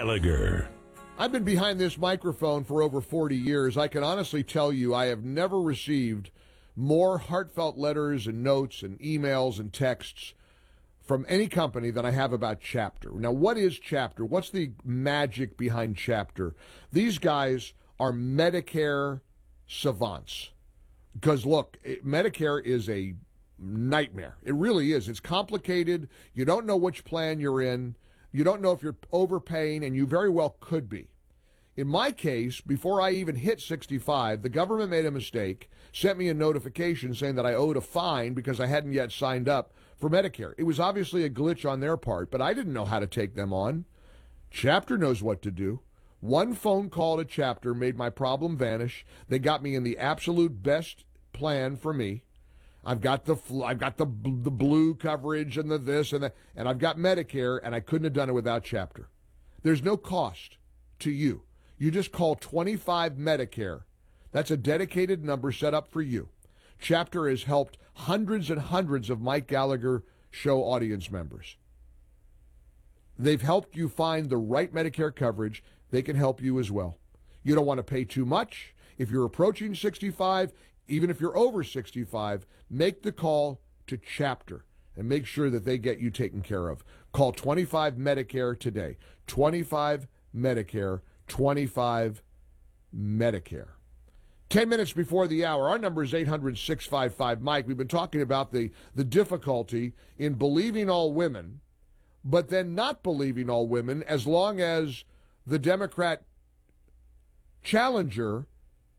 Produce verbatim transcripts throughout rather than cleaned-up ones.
Gallagher. I've been behind this microphone for over forty years. I can honestly tell you I have never received more heartfelt letters and notes and emails and texts from any company than I have about Chapter. Now, what is Chapter? What's the magic behind Chapter? These guys are Medicare savants. Because, look, it, Medicare is a nightmare. It really is. It's complicated. You don't know which plan you're in. You don't know if you're overpaying, and you very well could be. In my case, before I even hit sixty-five, the government made a mistake, sent me a notification saying that I owed a fine because I hadn't yet signed up for Medicare. It was obviously a glitch on their part, but I didn't know how to take them on. Chapter knows what to do. One phone call to Chapter made my problem vanish. They got me in the absolute best plan for me. I've got the I've got the the blue coverage and the this and the and I've got Medicare, and I couldn't have done it without Chapter. There's no cost to you. You just call twenty-five Medicare. That's a dedicated number set up for you. Chapter has helped hundreds and hundreds of Mike Gallagher show audience members. They've helped you find the right Medicare coverage. They can help you as well. You don't want to pay too much. If you're approaching sixty-five, even if you're over sixty-five, make the call to Chapter and make sure that they get you taken care of. Call twenty-five Medicare today. twenty-five Medicare. twenty-five Medicare. Ten minutes before the hour, our number is eight hundred, six five five, Mike. We've been talking about the, the difficulty in believing all women, but then not believing all women as long as the Democrat challenger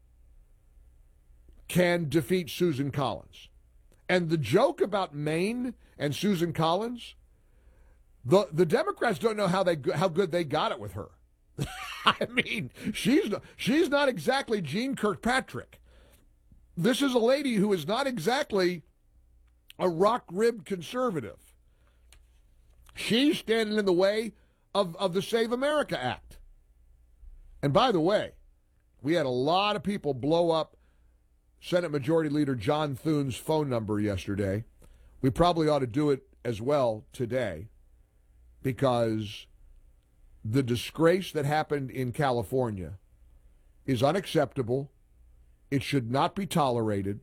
can defeat Susan Collins. And the joke about Maine and Susan Collins, the, the Democrats don't know how they how good they got it with her. I mean, she's she's not exactly Jean Kirkpatrick. This is a lady who is not exactly a rock-ribbed conservative. She's standing in the way of, of the Save America Act. And by the way, we had a lot of people blow up Senate Majority Leader John Thune's phone number yesterday. We probably ought to do it as well today, because the disgrace that happened in California is unacceptable. It should not be tolerated.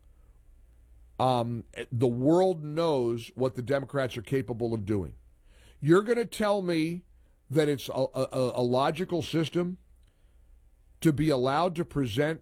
Um, the world knows what the Democrats are capable of doing. You're going to tell me that it's a, a, a logical system to be allowed to present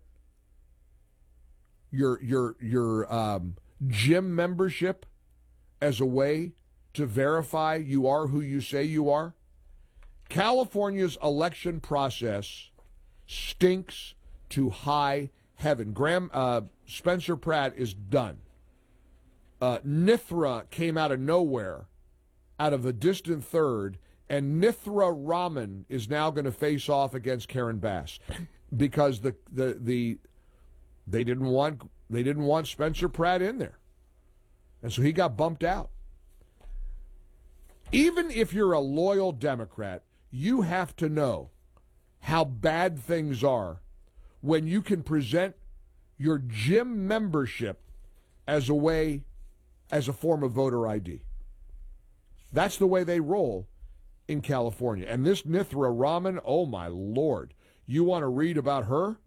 your your your um, gym membership as a way to verify you are who you say you are? California's election process stinks to high heaven. Graham uh, Spencer Pratt is done. Uh, Nithra came out of nowhere, out of a distant third, and Nithra Raman is now going to face off against Karen Bass because the the the they didn't want they didn't want Spencer Pratt in there, and so he got bumped out. Even if you're a loyal Democrat, you have to know how bad things are when you can present your gym membership as a way, as a form of voter I D. That's the way they roll in California. And this Nithra Raman, oh my Lord, you want to read about her?